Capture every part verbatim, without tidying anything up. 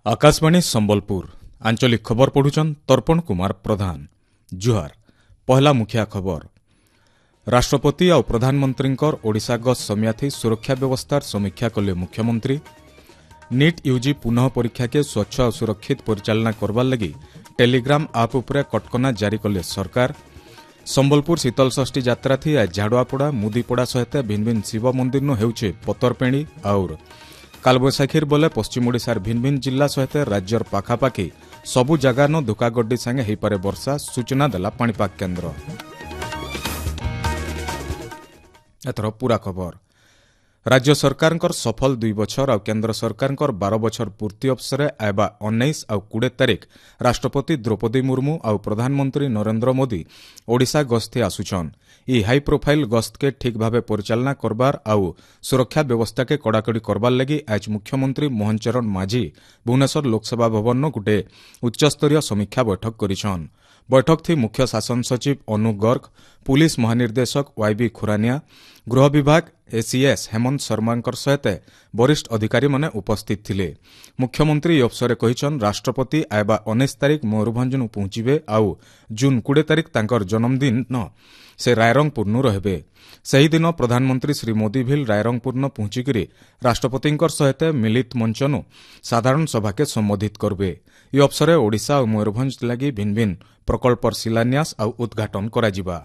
आकाशवाणी संबलपुर आंचलिक खबर पढ़ुचन तर्पण कुमार प्रधान। जुहार पहला मुखिया खबर। राष्ट्रपति और प्रधानमंत्री ओडिशा गस्त समियाथी सुरक्षा व्यवस्थार समीक्षा कले मुख्यमंत्री। नीट यूजी पुनः परीक्षा के स्वच्छ और सुरक्षित परिचालना करबार लगी टेलीग्राम आप उपरे कटकना जारी कले सरकार। संबलपुर शीतल षष्ठी यात्रा थी आज झाड़ुआपड़ा मुदीपड़ा सहित भिन्न भिन्न शिव मंदिर नु हेउछे पतरपेणी और कालबैशाखीर बोले पश्चिम ओडिशार भिन्न भिन्न जिला सहित राज्यर पाखापाखि सबु जगह न धुकागड्डी संगे हेपारे वर्षा सूचना देला पाणीपाग केन्द्र। एथर पूरा खबर। राज्य सरकार सफल दुई बछर और केन्द्र सरकार बारह बछर पूर्ति अवसर आयबा उन्नीस और कोड़े तारीख राष्ट्रपति द्रौपदी मुर्मू और प्रधानमंत्री नरेंद्र मोदी ओडिशा गस्ते आसुछन। ई हाई प्रोफाइल गस्त के ठीक भावे परिचालना करबार और सुरक्षा व्यवस्था के कड़ाकड़ी करबार लगी आज मुख्यमंत्री मोहन चरण माझी भुवनेश्वर लोकसभा भवन न गुटे उच्चस्तरीय समीक्षा बैठक करिछन। बैठक थी मुख्य शासन सचिव अनु गर्ग, पुलिस महानिर्देशक वाईबी खुरानिया, गृह विभाग एसीएस हेमंत शर्मा सहित वरिष्ठ अधिकारी माने उपस्थित थिले। मुख्यमंत्री अवसर कहिछन राष्ट्रपति आयबा उन्नीस तारीख मयूरभंज नु पहुंचीबे आउ जून कोड़े तारीख तांकर जन्मदिन न से रायरंगपुर नु रहबे। सही दिन प्रधानमंत्री श्री मोदी भी रायरंगपुर न पहुंचिकरी राष्ट्रपति सहित मिलित मंच नु साधारण सभा के संबोधित करबे। ई अवसर ओडिशा और मयूरभंज लगी भिन्न भिन्न प्रकल्पर शिलान्यास और उद्घाटन कराजिबा।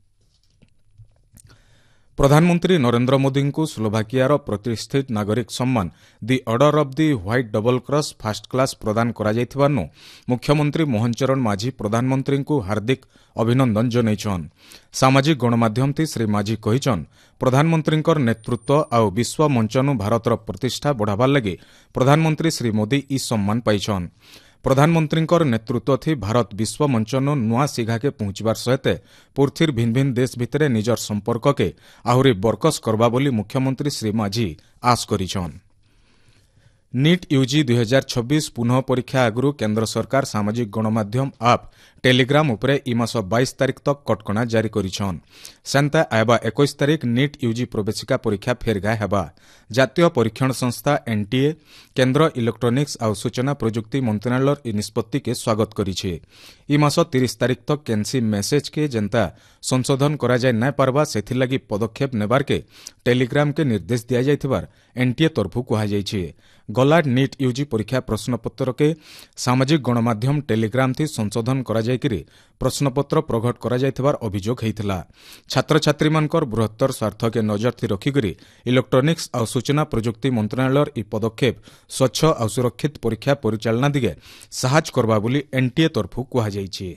प्रधानमंत्री नरेंद्र मोदी को स्लोभाकियार प्रतिष्ठित नागरिक सम्मान दि order of the white double cross fast class प्रदान कराଯାଇथिबारनु मुख्यमंत्री मोहन चरण माझी प्रधानमंत्री को हार्दिक अभिनंदन जनैछन। सामाजिक गणमाध्यम थी श्री माझी कहिछन प्रधानमंत्री नेतृत्व और विश्व मंचनु भारतर प्रतिष्ठा बढ़ाबार लगी प्रधानमंत्री श्री मोदी ई सम्मान पाइछन। प्रधानमंत्री नेतृत्व थी भारत विश्व मंचन नुआ सिघा के पहुंचबार सहित पृथ्वीर भिन्न भिन्न देश भितर निजर संपर्क के आहुरी बरकस करबा बोली मुख्यमंत्री श्री माझी आश करिछन। नीट यूजी दुई हजार छब्बीस पुनः परीक्षा आगु केन्द्र सरकार सामाजिक गणमाध्यम आप टेलीग्राम उपरे ई मास बाईस तारीख तक कटकणा जारी करिछन। सेंता आयबा इक्कीस तारीख नीट यूजी प्रवेशिका परीक्षा फेरगाय हेबा। जातीय परीक्षण संस्था एनटीए केन्द्र इलेक्ट्रोनिक्स और सूचना प्रजुक्ति मंत्रालय ई निष्पत्ति के स्वागत करिछे। ई मास तीस तारीख तक केनसी मेसेज के जनता संशोधन करा जाय न पारबा सेथि लगी पदक्षेप नेबार के टेलीग्राम के निर्देश दिया जायथिबार एनटीए तरफु कहा जायछे। गला नीट यूजी परीक्षा प्रश्नपत्र के सामाजिक गणमाध्यम टेलीग्राम थी संशोधन करा जायकिरी प्रश्नपत्र प्रघट करा जायथिबार अभियोग हेइथिला। छात्र छात्री मानकर बृहत्तर स्वार्थ के नजर थी रखिकरी इलेक्ट्रोनिक्स और सूचना प्रजुक्ति मंत्रालय ई पदक्षेप स्वच्छ और सुरक्षित परीक्षा परिचालना दिगे साहाय्य करबा बोली एनटीए तरफु कहा जायछि।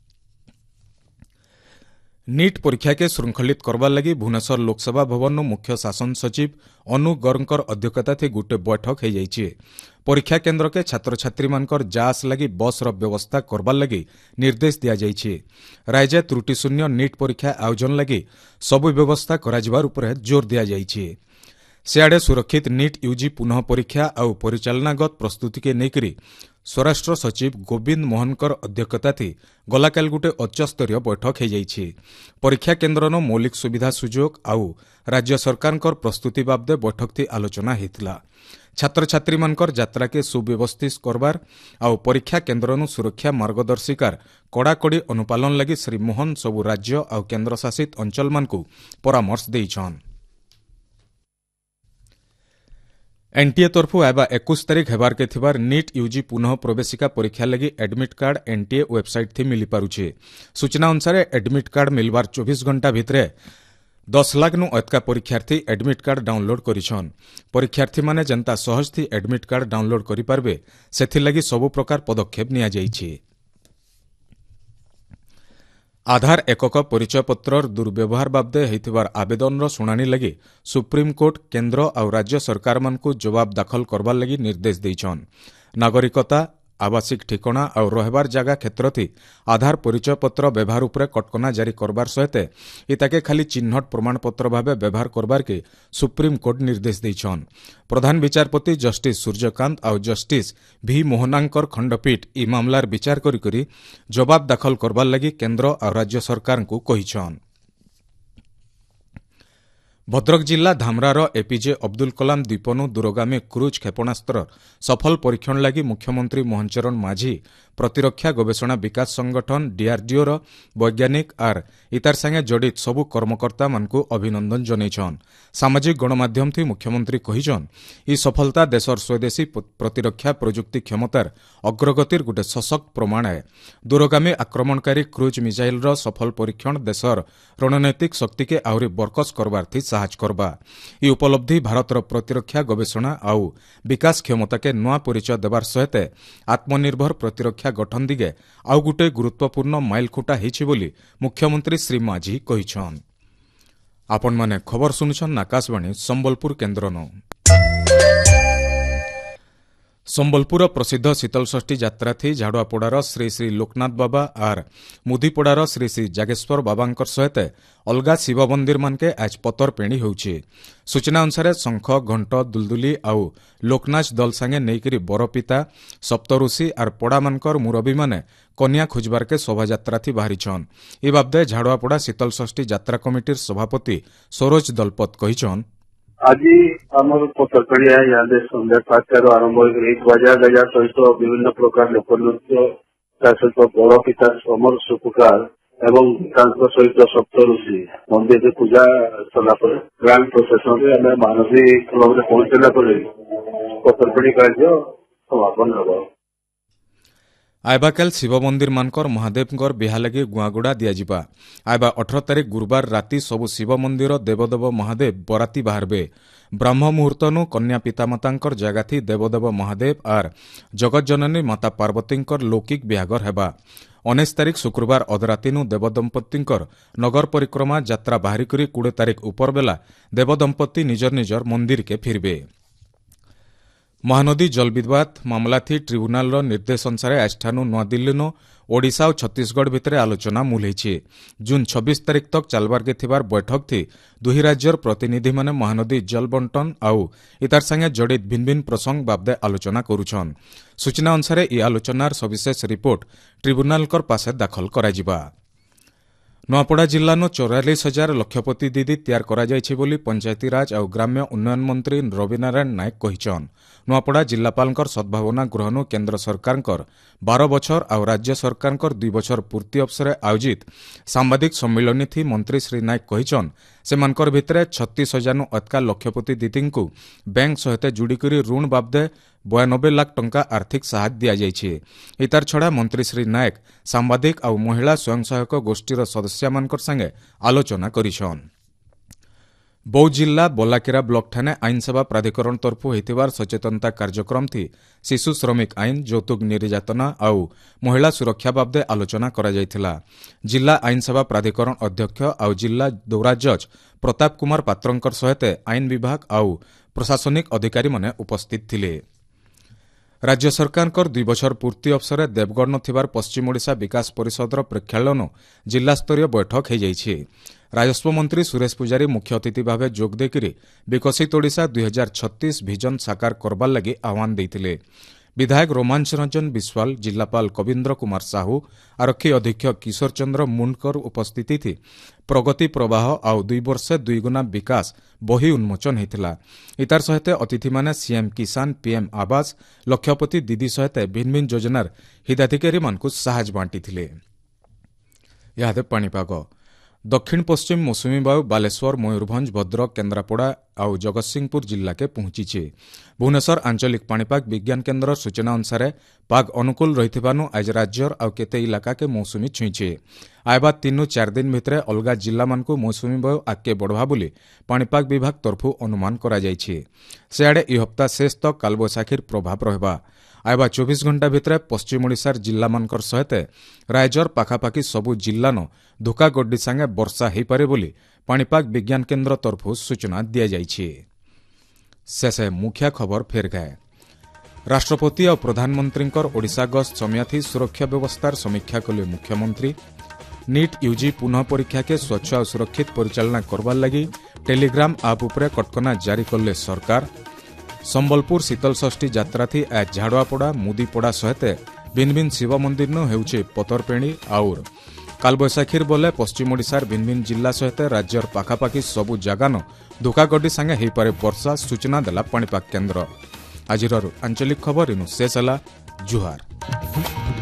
नीट परीक्षा के श्रृंखलित करबार लगी भुवनेश्वर लोकसभा भवन मुख्य शासन सचिव अनु गर्गकर अध्यक्षता थी गुटे बैठक हो जाइए। परीक्षा केन्द्र के छात्र छात्री मानकर जास लगी बस र व्यवस्था करबार लगी निर्देश दिया जाइए। राज्य त्रुटि शून्य नीट परीक्षा आयोजन लगी सबु व्यवस्था कराजिबार उपरे जोर दिया जाइए। सियाड़े सुरक्षित नीट यूजी पुनः परीक्षा और परिचालनागत प्रस्तुति के नेकरी स्वराष्ट्र सचिव गोविंद मोहनकर अध्यक्षता थी गलाकाल गुटे उच्चस्तरीय बैठक हो जाइए। परीक्षा केन्द्र मौलिक सुविधा सुजोग और राज्य सरकार प्रस्तुति बाबदे बैठक थी आलोचना होता। छात्र छात्री मानकर यात्रा के सुव्यवस्थित करबार और परीक्षा केन्द्र सुरक्षा मार्गदर्शिकार कड़ाकड़ी अनुपालन लगी श्री मोहन सबु राज्य और केन्द्र शासित अंचल मानकु परामर्श देइछन। एनटीए तरफु आयबा इक्कीस तारीख हेबार के थिबार नीट यूजी पुनः प्रवेशिका परीक्षा लगी एडमिट कार्ड एनटीए वेबसाइट थी मिली पारुछे। सूचना अनुसार एडमिट कार्ड मिलबार चौबीस घंटा भितरे दस लाख नु अतका परीक्षार्थी एडमिट कार्ड डाउनलोड करिछन। परीक्षार्थी माने जनता सहज थी एडमिट कार्ड डाउनलोड करि पारबे सेथि लगी सबु प्रकार पदक्षेप निया जाइछे। आधार एकक परिचय पत्र दुर्व्यवहार बाबदे हेतिबार आवेदन शुणाणी लगी सुप्रीमकोर्ट केन्द्र और राज्य सरकार मानकु जवाब दाखल करबार लगी निर्देश देइछन। नागरिकता आवासिक ठिकाना और रहबार जगह क्षेत्र थी आधार परिचय पत्र व्यवहार उपरे कटकना जारी करबार सहित इताके खाली चिन्हट प्रमाणपत्र भावे व्यवहार करबार के सुप्रीम कोर्ट निर्देश देइछन। प्रधान विचारपति जस्टिस सूर्यकांत और जस्टिस भी मोहनांकर खंडपीठ ई मामलार विचार करी करी जवाब दाखल करबार लगी केन्द्र और राज्य सरकार को कहिछन। ଭଦ୍ରକ ଜିଲ୍ଲା ଧାମରାର ଏପିଜେ ଅବଦୁଲ କଲାମ ଦ୍ୱୀପନୁ ଦୂରଗାମୀ କ୍ରୁଜ୍ କ୍ଷେପଣାସ୍ତ୍ର ସଫଳ ପରୀକ୍ଷଣ ଲାଗି ମୁଖ୍ୟମନ୍ତ୍ରୀ ମୋହନ ଚରଣ ମାଝୀ ପ୍ରତିରକ୍ଷା ଗବେଷଣା ବିକାଶ ସଂଗଠନ ଡିଆର୍ଡିଓର ବୈଜ୍ଞାନିକ ଆର୍ ଇତାର ସାଙ୍ଗେ ଜଡ଼ିତ ସବୁ କର୍ମକର୍ତ୍ତାମାନଙ୍କୁ ଅଭିନନ୍ଦନ ଜଣାଇଛନ୍। ସାମାଜିକ ଗଣମାଧ୍ୟମଥି ମୁଖ୍ୟମନ୍ତ୍ରୀ କହିଛନ୍ ଇ ସଫଳତା ଦେଶର ସ୍ୱଦେଶୀ ପ୍ରତିରକ୍ଷା ପ୍ରଯୁକ୍ତି କ୍ଷମତାର ଅଗ୍ରଗତିର ଗୋଟେ ସଶକ୍ତ ପ୍ରମାଣ ଏ। ଦୂରଗାମୀ ଆକ୍ରମଣକାରୀ କ୍ରୁଜ୍ ମିସାଇଲର ସଫଳ ପରୀକ୍ଷଣ ଦେଶର ରଣନୈତିକ ଶକ୍ତିକେ ଆହୁରି ବରକସ କରବାର ଥି ସାହାଯ୍ୟ କରବା। ଇ ଉପଲବ୍ଧି ଭାରତର ପ୍ରତିରକ୍ଷା ଗବେଷଣା ଆଉ ବିକାଶ କ୍ଷମତାକେ ନୂଆ ପରିଚୟ ଦେବାର ସହିତ ଆତ୍ମନିର୍ଭର ପ୍ରତିରକ୍ଷା ଗଠନ ଦିଗେ ଆଉ ଗୋଟେ ଗୁରୁତ୍ୱପୂର୍ଣ୍ଣ ମାଇଲଖୁଣ୍ଟା ହେଇଛି ବୋଲି ମୁଖ୍ୟମନ୍ତ୍ରୀ ଶ୍ରୀ ମାଝୀ କହିଛନ୍। ଆପଣମାନେ ଖବର ଶୁଣୁଛନ୍ ଆକାଶବାଣୀ ସମ୍ବଲପୁର କେନ୍ଦ୍ରନୁ। ସମ୍ବଲପୁର ପ୍ରସିଦ୍ଧ ଶୀତଳଷଷ୍ଠୀ ଯାତ୍ରା ଥି ଝାଡ଼ୁଆପଡ଼ାର ଶ୍ରୀ ଶ୍ରୀ ଲୋକନାଥ ବାବା ଆର୍ ମୁଦିପଡ଼ାର ଶ୍ରୀ ଶ୍ରୀ ଜାଗେଶ୍ୱର ବାବାଙ୍କର ସହିତ ଅଲଗା ଶିବ ମନ୍ଦିରମାନକେ ଆଜ ପତର ପେଣି ହେଉଛି। ସୂଚନା ଅନୁସାରେ ଶଙ୍ଖ ଘଣ୍ଟ ଦୁଲଦୁଲି ଆଉ ଲୋକନାଚ ଦଲ ସାଙ୍ଗେ ନେଇକରି ବରପିତା ସପ୍ତଋଷି ଆର୍ ପଡ଼ାମାନଙ୍କର ମୁରବୀମାନେ କନ୍ୟା ଖୋଜବାରକେ ଶୋଭାଯାତ୍ରା ଥି ବାହାରିଛନ୍। ଏ ବାବଦେ ଝାଡ଼ୁଆପଡ଼ା ଶୀତଳଷଷ୍ଠୀ ଯାତ୍ରା କମିଟିର ସଭାପତି ସରୋଜ ଦଲପତ କହିଛନ୍ ଆଜି ଆମର ପତରପେଣିଆ ଇହାଦେ ସନ୍ଧ୍ୟା ସାତଟାରୁ ଆରମ୍ଭ ହୋଇକରି ଗଜା ଗଜା ସହିତ ବିଭିନ୍ନ ପ୍ରକାର ଲୋକନୃତ୍ୟ ତା ସହିତ ବଡ ପିତା ସମର ସୁପୁକାର ଏବଂ ତାଙ୍କ ସହିତ ସପ୍ତଋଷି ମନ୍ଦିରରେ ପୂଜା ସରିଲା ପରେ ଗ୍ରାଣ୍ଡ ପ୍ରୋସେସନରେ ଆମେ ମାନବୀ କ୍ଲବରେ ପହଞ୍ଚିଲା ପରେ ପତରପେଣି କାର୍ଯ୍ୟ ସମାପନ ହେବ। ଆଇବା କାଲି ଶିବ ମନ୍ଦିରମାନଙ୍କର ମହାଦେବଙ୍କର ବିହା ଲାଗି ଗୁଆଗୁଡ଼ା ଦିଆଯିବା। ଆଇବା ଅଠର ତାରିଖ ଗୁରୁବାର ରାତି ସବୁ ଶିବ ମନ୍ଦିର ଦେବଦେବ ମହାଦେବ ବରାତି ବାହାରବେ। ବ୍ରହ୍ମ ମୁହୂର୍ତ୍ତନୁ କନ୍ୟା ପିତାମାତାଙ୍କର ଜାଗାଥି ଦେବଦେବ ମହାଦେବ ଆର୍ ଜଗତଜନନୀ ମାତା ପାର୍ବତୀଙ୍କର ଲୌକିକ ବିହାଘର ହେବା। ଉଣେଇଶ ତାରିଖ ଶୁକ୍ରବାର ଅଧରାତିନୁ ଦେବଦମ୍ପତିଙ୍କର ନଗର ପରିକ୍ରମା ଯାତ୍ରା ବାହାରିକରି କୋଡ଼ିଏ ତାରିଖ ଉପରବେଲା ଦେବଦମ୍ପତି ନିଜର ନିଜର ମନ୍ଦିରକେ ଫିରବେ। ମହାନଦୀ ଜଳବିବାଦ ମାମଲାଥି ଟ୍ରିବ୍ୟୁନାଲର ନିର୍ଦ୍ଦେଶ ଅନୁସାରେ ଆଜିଠାନୁ ନୂଆଦିଲ୍ଲୀନୁ ଓଡ଼ିଶା ଓ ଛତିଶଗଡ଼ ଭିତରେ ଆଲୋଚନା ମୂଲେଇଛି। ଜୁନ୍ ଛବିଶ ତାରିଖ ତକ ଚାଲବାରକେ ଥିବାର ବୈଠକ ଥି ଦୁଇ ରାଜ୍ୟର ପ୍ରତିନିଧିମାନେ ମହାନଦୀ ଜଳ ବଣ୍ଟନ ଆଉ ଇତାର ସାଙ୍ଗେ ଜଡ଼ିତ ଭିନ୍ନ ଭିନ୍ନ ପ୍ରସଙ୍ଗ ବାବଦେ ଆଲୋଚନା କରୁଛନ୍। ସୂଚନା ଅନୁସାରେ ଇ ଆଲୋଚନାର ସବିଶେଷ ରିପୋର୍ଟ ଟ୍ରିବ୍ୟୁନାଲଙ୍କର ପାଶେ ଦାଖଲ କରାଯିବା। ନୂଆପଡ଼ା ଜିଲ୍ଲାନୁ ଚଉରାଳିଶ ହଜାର ଲକ୍ଷପତି ଦିଦି ତିଆରି କରାଯାଇଛି ବୋଲି ପଞ୍ଚାୟତିରାଜ ଆଉ ଗ୍ରାମ୍ୟ ଉନ୍ନୟନ ମନ୍ତ୍ରୀ ରବିନାରାୟଣ ନାୟକ କହିଛନ୍। ନୂଆପଡ଼ା ଜିଲ୍ଲାପାଳଙ୍କର ସଦ୍ଭାବନା ଗୃହନୁ କେନ୍ଦ୍ର ସରକାରଙ୍କର ବାର ବଛର ଆଉ ରାଜ୍ୟ ସରକାରଙ୍କର ଦୁଇ ବଛର ପୂର୍ତ୍ତି ଅବସରରେ ଆୟୋଜିତ ସାମ୍ବାଦିକ ସମ୍ମିଳନୀ ଥି ମନ୍ତ୍ରୀ ଶ୍ରୀ ନାୟକ କହିଛନ୍ ସେମାନଙ୍କର ଭିତରେ ଛତିଶ ହଜାରନୁ ଅଧିକା ଲକ୍ଷପତି ଦିଦିଙ୍କୁ ବ୍ୟାଙ୍କ ସହିତ ଯୋଡ଼ିକରି ଋଣ ବାବଦେ ବୟାନବେ ଲାଖ ଟଙ୍କା ଆର୍ଥିକ ସାହାଯ୍ୟ ଦିଆଯାଇଛି। ଇତାର ଛଡ଼ା ମନ୍ତ୍ରୀ ଶ୍ରୀ ନାୟକ ସାମ୍ବାଦିକ ଆଉ ମହିଳା ସ୍ୱୟଂ ସହାୟକ ଗୋଷ୍ଠୀର ସଦସ୍ୟମାନଙ୍କର ସାଙ୍ଗେ ଆଲୋଚନା କରିଛନ୍। ବୌଦ୍ଧ ଜିଲ୍ଲା ବଲାକିରା ବ୍ଲକଠାନେ ଆଇନସେବା ପ୍ରାଧିକରଣ ତରଫୁ ହୋଇଥିବାର ସଚେତନତା କାର୍ଯ୍ୟକ୍ରମ ଥି ଶିଶୁ ଶ୍ରମିକ ଆଇନ ଯୌତୁକ ନିର୍ଯାତନା ଆଉ ମହିଳା ସୁରକ୍ଷା ବାବଦେ ଆଲୋଚନା କରାଯାଇଥିଲା। ଜିଲ୍ଲା ଆଇନସେବା ପ୍ରାଧିକରଣ ଅଧ୍ୟକ୍ଷ ଆଉ ଜିଲ୍ଲା ଦୌରା ଜଜ୍ ପ୍ରତାପ କୁମାର ପାତ୍ରଙ୍କର ସହିତ ଆଇନ ବିଭାଗ ଆଉ ପ୍ରଶାସନିକ ଅଧିକାରୀମାନେ ଉପସ୍ଥିତ ଥିଲେ। ରାଜ୍ୟ ସରକାରଙ୍କର ଦୁଇ ବଛର ପୂର୍ତ୍ତି ଅବସରରେ ଦେବଗଡ଼ନ ଥିବାର ପଶ୍ଚିମ ଓଡ଼ିଶା ବିକାଶ ପରିଷଦର ପ୍ରେକ୍ଷାଳୟନୁ ଜିଲ୍ଲାସ୍ତରୀୟ ବୈଠକ ହୋଇଯାଇଛି। ରାଜସ୍ୱ ମନ୍ତ୍ରୀ ସୁରେଶ ପୂଜାରୀ ମୁଖ୍ୟ ଅତିଥି ଭାବେ ଯୋଗ ଦେଇକରି ବିକଶିତ ଓଡ଼ିଶା ଦୁଇ ହଜାର ଛତିଶ ଭିଜନ ସାକାର କରବାର ଲାଗି ଆହ୍ୱାନ ଦେଇଥିଲେ। ବିଧାୟକ ରୋମାଞ୍ଚ ରଞ୍ଜନ ବିଶ୍ୱାଳ ଜିଲ୍ଲାପାଳ କବୀନ୍ଦ୍ର କୁମାର ସାହୁ ଆରକ୍ଷୀ ଅଧୀକ୍ଷକ କିଶୋର ଚନ୍ଦ୍ର ମୁଣ୍ଡଙ୍କର ଉପସ୍ଥିତି ଥି ପ୍ରଗତି ପ୍ରବାହ ଆଉ ଦୁଇ ବର୍ଷେ ଦୁଇଗୁଣା ବିକାଶ ବହି ଉନ୍ମୋଚନ ହୋଇଥିଲା। ଇତାର ସହିତ ଅତିଥିମାନେ ସିଏମ୍ କିଷାନ ପିଏମ୍ ଆବାସ ଲକ୍ଷପତି ଦିଦି ସହିତ ଭିନ୍ନ ଭିନ୍ନ ଯୋଜନାର ହିତାଧିକାରୀମାନଙ୍କୁ ସାହାଯ୍ୟ ବାଣ୍ଟିଥିଲେ। ଇହାଦେ ପାଣିପାଗ ଦକ୍ଷିଣ ପଶ୍ଚିମ ମୌସୁମୀ ବାୟୁ ବାଲେଶ୍ୱର ମୟୂରଭଞ୍ଜ ଭଦ୍ରକ କେନ୍ଦ୍ରାପଡ଼ା ଆଉ ଜଗତସିଂହପୁର ଜିଲ୍ଲାକେ ପହଞ୍ଚିଛି। ଭୁବନେଶ୍ୱର ଆଞ୍ଚଳିକ ପାଣିପାଗ ବିଜ୍ଞାନ କେନ୍ଦ୍ର ସୂଚନା ଅନୁସାରେ ପାଗ ଅନୁକୂଳ ରହିଥିବାରୁ ଆଜି ରାଜ୍ୟର ଆଉ କେତେ ଇଲାକାକେ ମୌସୁମୀ ଛୁଇଁଛି। ଆଇବା ତିନୁ ଚାରି ଦିନ ଭିତରେ ଅଲଗା ଜିଲ୍ଲାମାନଙ୍କୁ ମୌସୁମୀ ବାୟୁ ଆଗକେ ବଢ଼ବା ବୋଲି ପାଣିପାଗ ବିଭାଗ ତରଫୁ ଅନୁମାନ କରାଯାଇଛି। ସେଆଡ଼େ ଇ ହପ୍ତା ଶେଷ ତକ କାଲବୈଶାଖୀର ପ୍ରଭାବ ରହିବା। ଆଇବା ଚବିଶ ଘଣ୍ଟା ଭିତରେ ପଶ୍ଚିମ ଓଡ଼ିଶାର ଜିଲ୍ଲାମାନଙ୍କର ସହିତ ରାୟଜର ପାଖାପାଖି ସବୁ ଜିଲ୍ଲାନୁ ଧୁକାଗଡ୍ଡି ସାଙ୍ଗେ ବର୍ଷା ହୋଇପାରେ ବୋଲି ପାଣିପାଗ ବିଜ୍ଞାନ କେନ୍ଦ୍ର ତରଫୁ ସୂଚନା ଦିଆଯାଇଛି। ଶେଷେ ମୁଖ୍ୟ ଖବର ଫେରଗାଏ ରାଷ୍ଟ୍ରପତି ଆଉ ପ୍ରଧାନମନ୍ତ୍ରୀଙ୍କର ଓଡ଼ିଶା ଗସ୍ତ ସମୟଥି ସୁରକ୍ଷା ବ୍ୟବସ୍ଥାର ସମୀକ୍ଷା କଲେ ମୁଖ୍ୟମନ୍ତ୍ରୀ। ନିଟ୍ ୟୁଜି ପୁନଃ ପରୀକ୍ଷାକେ ସ୍ୱଚ୍ଛ ଆଉ ସୁରକ୍ଷିତ ପରିଚାଳନା କରବାର ଲାଗି ଟେଲିଗ୍ରାମ ଆପ୍ ଉପରେ କଟକଣା ଜାରି କଲେ ସରକାର। ସମ୍ବଲପୁର ଶୀତଳଷଷ୍ଠୀ ଯାତ୍ରା ଥି ଆଜ ଝାଡ଼ୁଆପଡ଼ା ମୁଦିପଡ଼ା ସହିତ ଭିନ୍ନ ଭିନ୍ନ ଶିବ ମନ୍ଦିରନୁ ହେଉଛି ପତରପେଣି ଆଉର କାଲବୈଶାଖୀର ବୋଲେ ପଶ୍ଚିମ ଓଡ଼ିଶାର ଭିନ୍ନ ଭିନ୍ନ ଜିଲ୍ଲା ସହିତ ରାଜ୍ୟର ପାଖାପାଖି ସବୁ ଜାଗାନୁ ଧୁକାଗଡି ସାଙ୍ଗେ ହୋଇପାରେ ବର୍ଷା ସୂଚନା ଦେଲା ପାଣିପାଗ କେନ୍ଦ୍ର। ଆଜିର ଆଞ୍ଚଳିକ ଖବର ଇନୁ ଶେଷ ହେଲା। ଜୁହାର।